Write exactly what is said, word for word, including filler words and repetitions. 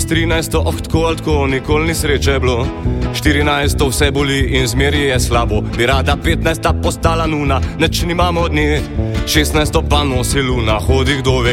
S trinajsto, oh tako ali tako, nikoli ni sreče bilo. Štirinajsto vse boli in zmeri je slabo. Bi rada petnajsta postala nuna, neč nimamo od nje. Šestnajsto pa nosi luna, hodi kdo ve